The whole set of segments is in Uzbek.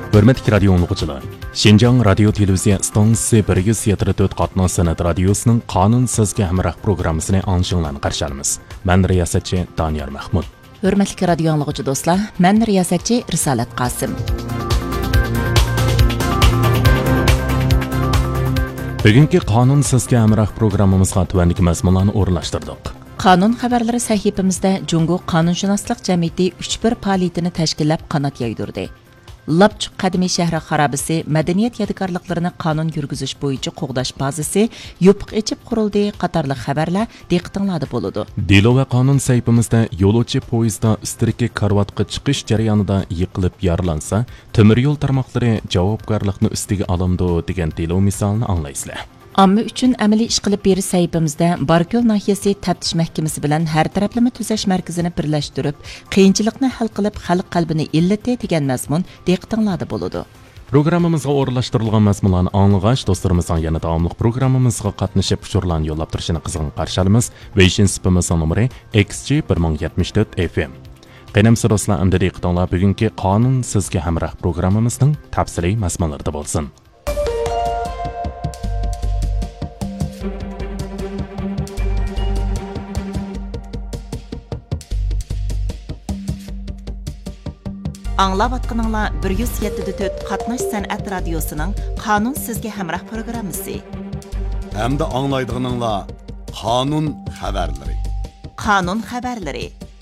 Hürmetli radio dinləyicilər, Şinjan Radio Televiziya stansiyası 174 qatnaz sanat radiosunun Qanun sizga hamroh programmasını anşınlarını qarşı alamiz. Ben riyasatchi Daniyar Mahmud. Hürmetli radio dinləyicilər dostlar, ben riyasatchi Risalat Qasim. Bugünkü Qanun sizga hamroh programmamızga tuvandagi mazmunlarni o'rinlashtirdik. Qanun xabarlari sahifamizda Jungo Qanunshunoslik jamiyati 3-1 faoliyatini tashkillab qanot yoydirdi. Lapchuq qadimiy shahri xarobasi madaniyat yodgorliklarini qonun yurgizish bo'yicha qo'g'dash bazasi yopiq echib qurildi qatorli xabarlar diqqatinglarda bo'ladi. Delo va qonun saytimizda yo'lovchi poyezdda ustiriki karvatga chiqish jarayonida yiqilib yaralansa, temir yo'l tarmoqlari javobgarlikni ustiga olamdi degan delo misolini anglaysizlar. Amma uchun amaliy ish qilib berish saytimizda Barko'l nahiyasi taftish mahkamasi bilan har taraflama tuzash markazini birlashtirib, qiyinchilikni hal qilib xalq qalbini illati degan mazmun diqqatinglarda bo'ladi. Programmamizga o'rinlashtirilgan mazmunlarni anglag'ach do'stlarimizning yana davomli programmamizga qatnashib uchurlarni yo'llab turishini qizg'in qarshi olamiz. Vision spimiz nomeri XG1074FM. Qaynamsi do'stlar, endi diqqatinglar bugungi Qonun sizga hamroh programmamizning tafsiliy mazmunlarida bo'lsin. Anlavatqınыңlar 107.4 Qatnaş Sənət Radiosunun Qanun sizga hamroh programmasi. Hamda anglaydiganinglar Qanun xabarlari. Qanun xabarlari.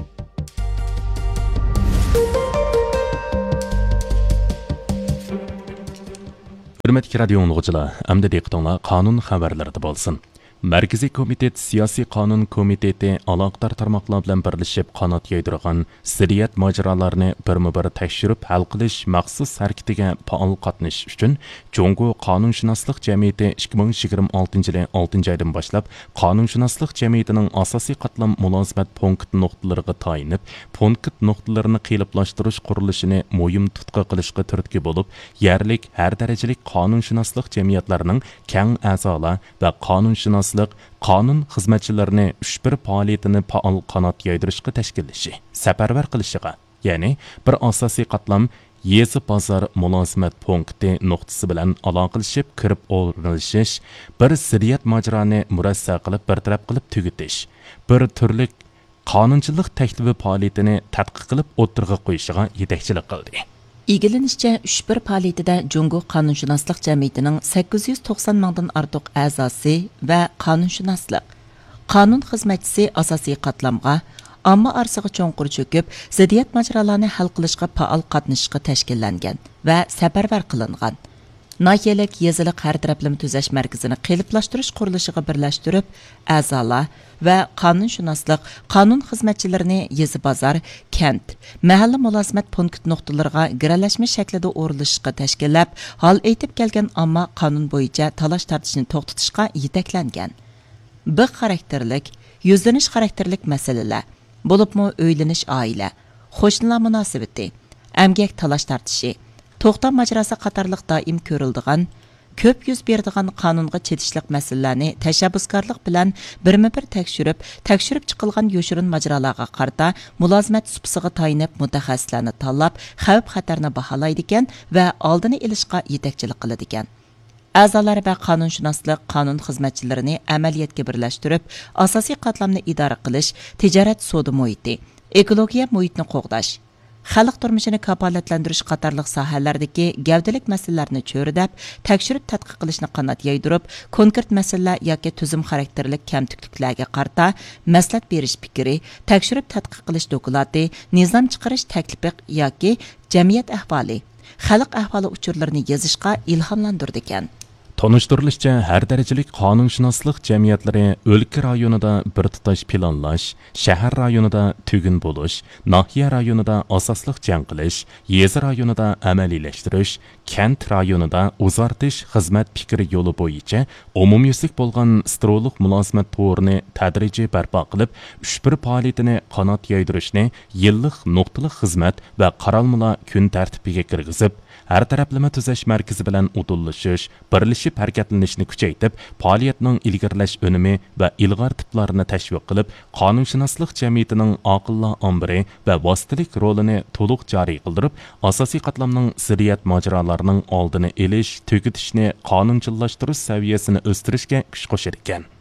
Hürmetli radio dinləyicilər, əmdə diqqətinizlər Qanun xabarlarida bo'lsin. Markaziy komitet siyosiy qonun komiteti aloqador tarmoqlar bilan birlashib qanot yoydirgan ziddiyat mojrolarini birma-bir tekshirib hal qilish maxsus harakatiga faol qatnashish uchun Jungo Qanunshunoslik jamiyati 2026-yil 6-oydan boshlab Qanunshunoslik jamiyatining asosiy qatlam mulozimat punkt nuqtalariga tayinib, punkt nuqtalarini qiyinlashtirish qurilishini muhim tutqa qilishga turtki bo'lib, yerlik har darajalik qanunshunoslik jamiyatlarining keng a'zolar va qanunshunos qonun xizmatchilarini 3-1 faoliyatini faol qanot yoydirishga tashkillashi, safarbar qilishiga, ya'ni bir asosiy qatlam Yezi bozor mulozimat punkti nuqtasi bilan aloqalashib kirib o'rnishish, bir ziddiyat mojroni murassa qilib bartaraf qilib tugutish, bir turlik qonunchilik taklifi faoliyatini tadqiq qilib o'tirg'a qo'yishiga yetakchilik qildi. İgilinishicha 3-1 faoliyatida Jungo Qanunshunoslik jamiyatining 890 mingdan ortiq a'zosi va qanunshunoslik, qonun xizmatchisi asosiy qatlamga, ammo orasiga cho'nqur cho'kib, ziddiyat mojrolarini hal qilishga faol qatnashishga tashkillangan va safarbar qilingan. Nahiyalik yezilik har taraflama tuzash markazini qiyinlashtirish qurilishiga birlashtirib, a'zolar va qanunshunoslik qonun xizmatchilarini yezi bozor, kent, mahalla mulozimat punkt nuqtalariga giralashma shaklida o'rinlashishga tashkillab, hol aytib kelgan ammo qonun bo'yicha talash tortishni to'xtatishga yetaklangan. Bir xarakterlik, yuzlanish xarakterlik masalalar, bo'libmi o'ylanish oila, qo'shnilar munosabati, amgak talash tortishi, to'xtam majrosi qatorliq doim ko'rildigan, ko'p yuz beradigan qonunga chetishlik masalalarni tashabbuskorlik bilan birma-bir tekshirib chiqilgan yoshirin majrolarga qarata mulozimat supsiga tayinib mutaxassislarni tanlab, xavf-xatarni baholaydi ekan va oldini olishga yetakchilik qiladi ekan. A'zolar va qanunshunoslik qonun xizmatchilarini amaliyotga birlashtirib, asosiy qatlamni idora qilish, tijorat savdo muhiti, ekologiya muhitni qo'g'dash, xalq turmushini kafolatlantirish qatorliq sohalardagi gavdalik masalalarni cho'ridab, tekshirib tadqiq qilishni qanot yoydirib, konkret masalalar yoki tuzum xarakterlik kamtukliklarga qarata maslahat berish fikri, tekshirib tadqiq qilish doklati, nizom chiqarish taklifi yoki jamiyat ahvoli, xalq ahvoli uchurlarini yozishga ilhomlantirdi ekan. Tonuşturilishicha, har darajalik qanunshunoslik jamiyatlari o'lka rayonida bir tutash planlash, shahar rayonida tugun bo'lish, nahiya rayonida asosliq jang qilish, yezi rayonida amaliylashtirish, kent rayonida o'zartish xizmat fikri yo'li bo'yicha umumyuzlik bo'lgan stroluk mulozimat to'rini tadrijiy barpo qilib, 3-1 faoliyatini qanot yoydirishni yillik nuqtali xizmat va qaralmalar kun tartibiga kirgizib, har taraflama tuzash markazi bilan o'tillashish, birlashib birlashib harakatlanishni kuchaytirib, faoliyatning ilgirlash önemi va ilg'or tiplarini tashviq qilib, qonunshunoslik jamiyatining aqlli ombiri va vositalik rolini to'liq joriy qildirib, asosiy qatlamning sirriyat mojarolarining oldini olish, tugitishni qonunchilashtirish saviyasini o'stirishga kuch qo'shar ekan.